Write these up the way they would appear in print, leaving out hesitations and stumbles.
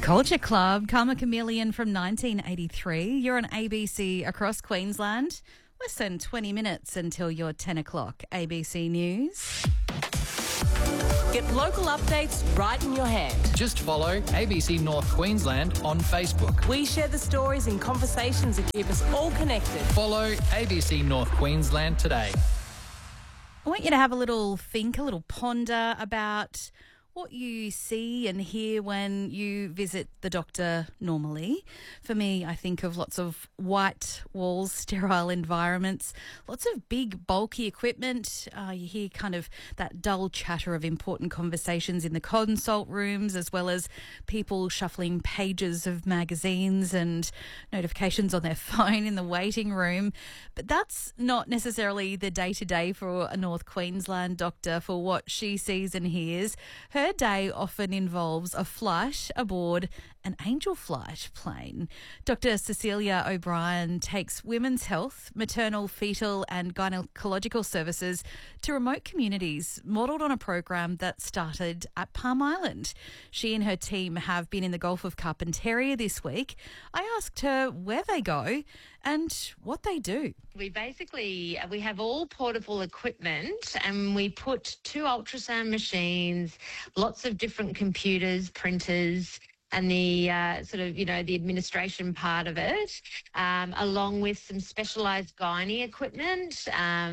Culture Club, Karma Chameleon from 1983. You're on ABC across Queensland. Listen, 20 minutes until your 10 o'clock. ABC News. Get local updates right in your hand. Just follow ABC North Queensland on Facebook. We share the stories and conversations that keep us all connected. Follow ABC North Queensland today. I want you to have a little think, a little ponder about what you see and hear when you visit the doctor normally. For me, I think of lots of white walls, sterile environments, lots of big, bulky equipment. You hear kind of that dull chatter of important conversations in the consult rooms, as well as people shuffling pages of magazines and notifications on their phone in the waiting room. But that's not necessarily the day-to-day for a North Queensland doctor for what she sees and hears. Her day often involves a flight aboard an Angel Flight plane. Dr. Cecilia O'Brien takes women's health, maternal, fetal and gynecological services to remote communities, modelled on a program that started at Palm Island. She and her team have been in the Gulf of Carpentaria this week. I asked her where they go and what they do. We have all portable equipment, and we put 2 ultrasound machines, lots of different computers, printers, and the the administration part of it, along with some specialised gynae equipment.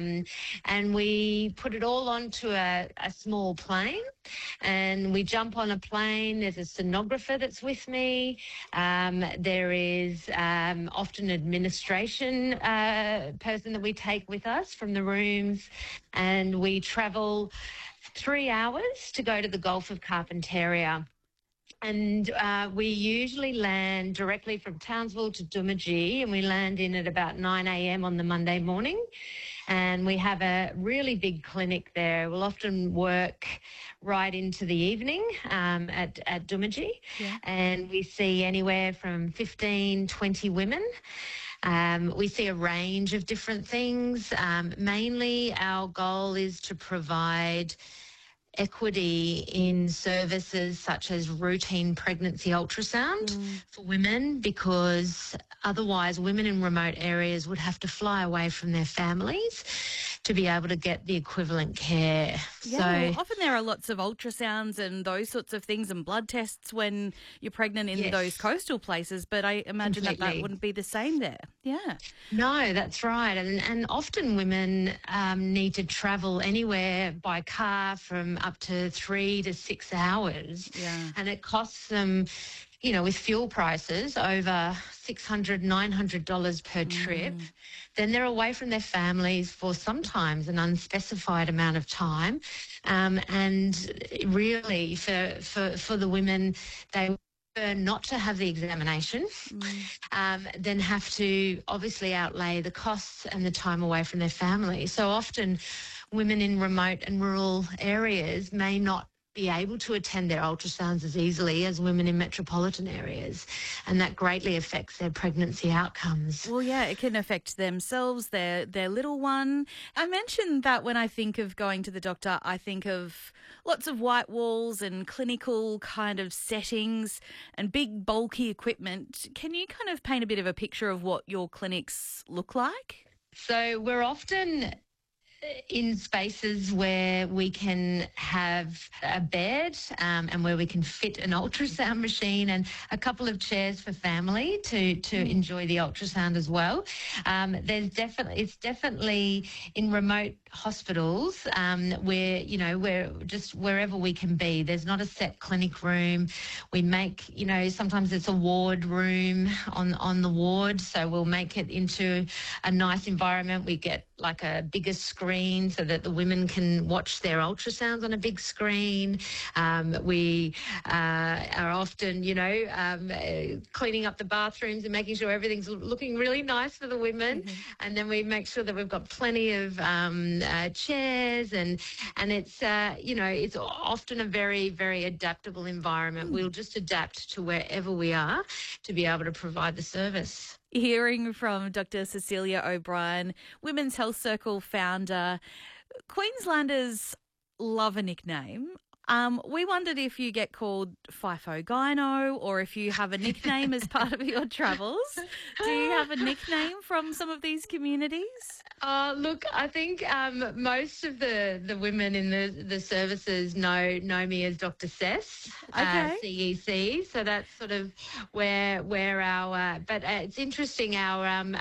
And we put it all onto a small plane, and we jump on a plane. There's a sonographer that's with me. There is often an administration person that we take with us from the rooms, and we travel 3 hours to go to the Gulf of Carpentaria. And we usually land directly from Townsville to Doomadgee, and we land in at about 9 a.m. on the Monday morning. And we have a really big clinic there. We'll often work right into the evening at Doomadgee. Yeah. And we see anywhere from 15, 20 women. We see a range of different things. Mainly our goal is to provide equity in services such as routine pregnancy ultrasound for women, because otherwise women in remote areas would have to fly away from their families to be able to get the equivalent care. Yeah, well, often there are lots of ultrasounds and those sorts of things and blood tests when you're pregnant in those coastal places, but I imagine that wouldn't be the same there. Yeah. No, that's right. And often women need to travel anywhere by car from up to 3 to 6 hours. Yeah. And it costs them, with fuel prices over $600, $900 per trip. Then they're away from their families for sometimes an unspecified amount of time. And really for the women, they prefer not to have the examination, then have to obviously outlay the costs and the time away from their family. So often women in remote and rural areas may not be able to attend their ultrasounds as easily as women in metropolitan areas, and that greatly affects their pregnancy outcomes. Well, yeah, it can affect themselves, their little one. I mentioned that when I think of going to the doctor, I think of lots of white walls and clinical kind of settings and big bulky equipment. Can you kind of paint a bit of a picture of what your clinics look like? So we're often in spaces where we can have a bed and where we can fit an ultrasound machine and a couple of chairs for family to enjoy the ultrasound as well. It's definitely in remote hospitals where, we're just wherever we can be. There's not a set clinic room. We make, sometimes it's a ward room on the ward, so we'll make it into a nice environment. We get like a bigger screen so that the women can watch their ultrasounds on a big screen. We are often, cleaning up the bathrooms and making sure everything's looking really nice for the women. And then we make sure that we've got plenty of chairs and it's, it's often a very, very adaptable environment. We'll just adapt to wherever we are to be able to provide the service. Hearing from Dr. Cecilia O'Brien, Women's Health Circle founder. Queenslanders love a nickname. We wondered if you get called FIFO Gyno or if you have a nickname as part of your travels. Do you have a nickname from some of these communities? Look, I think most of the women in the services know me as Dr. Cess, Okay. CEC. So that's sort of where our. But it's interesting. Our